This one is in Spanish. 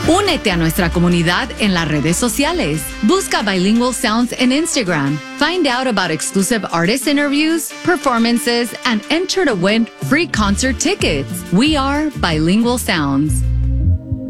Únete a nuestra comunidad en las redes sociales. Busca Bilingual Sounds en Instagram. Find out about exclusive artist interviews, performances, and enter to win free concert tickets. We are Bilingual Sounds.